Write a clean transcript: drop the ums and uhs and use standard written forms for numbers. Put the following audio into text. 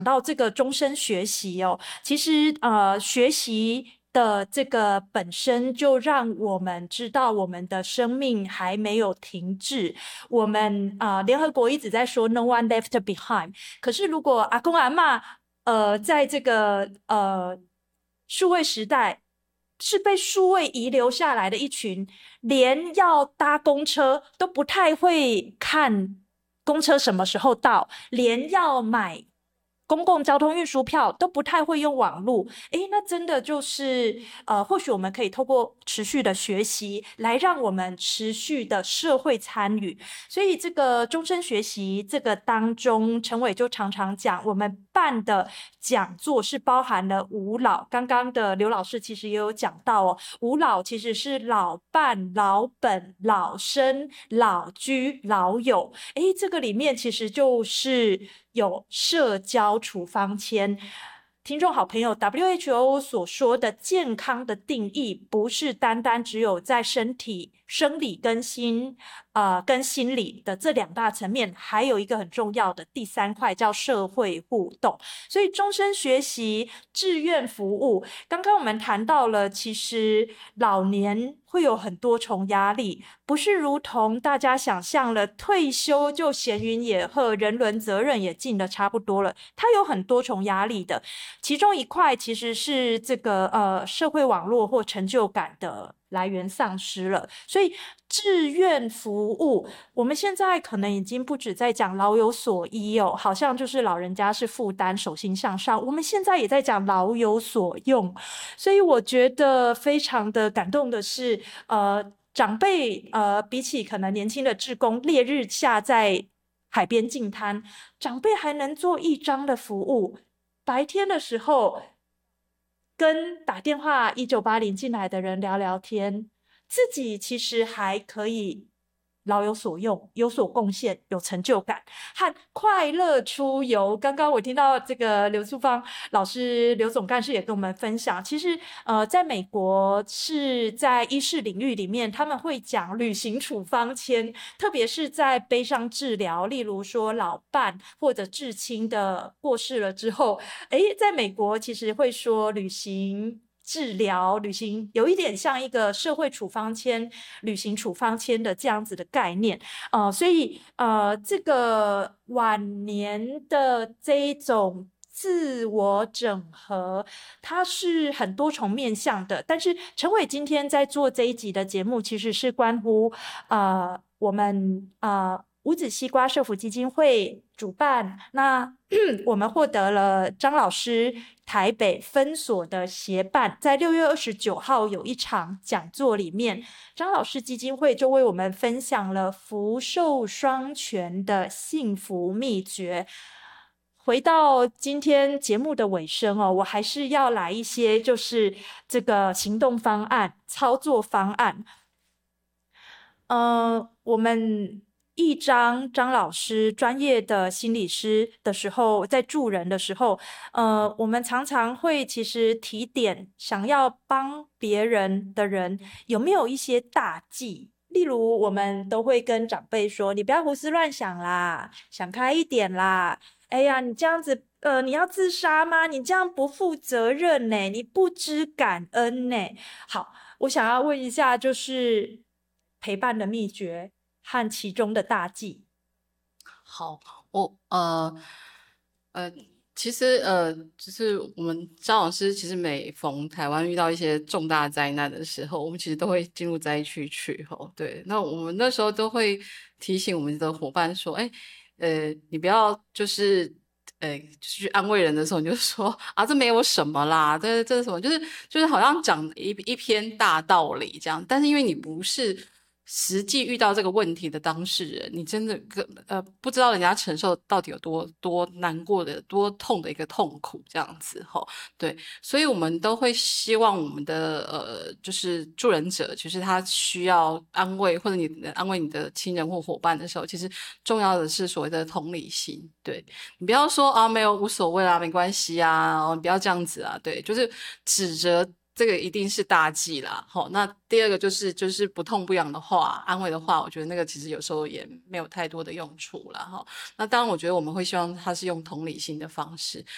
到这个终身学习哦，其实学习的这个本身就让我们知道我们的生命还没有停滞。我们联合国一直在说 "No one left behind"，可是如果阿公阿嬷在这个数位时代是被数位遗留下来的一群，连要搭公车都不太会看公车什么时候到，连要买公共交通运输票都不太会用网络。诶，那真的就是或许我们可以透过持续的学习来让我们持续的社会参与。所以这个终身学习这个当中，陈伟就常常讲，我们办的讲座是包含了五老。刚刚的刘老师其实也有讲到哦，五老其实是老伴、老本、老生、老居、老友。诶，这个里面其实就是有社交处方签。听众好朋友 WHO 所说的健康的定义，不是单单只有在身体、生理跟心理的这两大层面，还有一个很重要的第三块叫社会互动。所以终身学习、志愿服务，刚刚我们谈到了，其实老年会有很多重压力，不是如同大家想象了，退休就闲云野鹤，人伦责任也尽得差不多了。它有很多重压力的，其中一块其实是这个社会网络或成就感的来源丧失了。所以志愿服务，我们现在可能已经不止在讲老有所依哦，好像就是老人家是负担，手心向上。我们现在也在讲老有所用，所以我觉得非常的感动的是，长辈比起可能年轻的志工，烈日下在海边净滩，长辈还能做一张的服务。白天的时候跟打电话1980进来的人聊聊天，自己其实还可以老有所用，有所贡献，有成就感和快乐出游。刚刚我听到这个刘素芳老师、刘总干事也跟我们分享，其实在美国是在医事领域里面，他们会讲旅行处方签，特别是在悲伤治疗，例如说老伴或者至亲的过世了之后，诶，在美国其实会说旅行治疗、旅行有一点像一个社会处方签、旅行处方签的这样子的概念。所以这个晚年的这一种自我整合，它是很多重面向的。但是陈伟今天在做这一集的节目，其实是关乎我们五子西瓜社福基金会主办，那我们获得了张老师台北分所的协办，在6月29号有一场讲座里面，张老师基金会就为我们分享了福寿双全的幸福秘诀。回到今天节目的尾声哦，我还是要来一些就是这个行动方案、操作方案。我们张老师专业的心理师的时候，在助人的时候，我们常常会其实提点想要帮别人的人有没有一些大忌。例如，我们都会跟长辈说：“你不要胡思乱想啦，想开一点啦。哎呀，你这样子，你要自杀吗？你这样不负责任呢，你不知感恩呢。”好，我想要问一下，就是陪伴的秘诀和其中的大忌。 好，我呃，其实就是我们张老师，其实每逢台湾遇到一些重大灾难的时候，我们其实都会进入灾区去吼。对，那我们那时候都会提醒我们的伙伴说，哎，你不要就是去安慰人的时候，你就说啊，这没有什么啦，这是什么，就是好像讲一篇大道理这样，但是因为你不是实际遇到这个问题的当事人，你真的不知道人家承受到底有多难过的、多痛的一个痛苦这样子吼。对，所以我们都会希望我们的就是助人者，就是他需要安慰或者你安慰你的亲人或伙伴的时候，其实重要的是所谓的同理心。对，你不要说啊没有无所谓啊，没关系啊，哦你不要这样子啊，对，就是指责。这个一定是大忌啦，好，那第二个就是不痛不痒的话，安慰的话，我觉得那个其实有时候也没有太多的用处啦，哈。那当然，我觉得我们会希望他是用同理心的方式，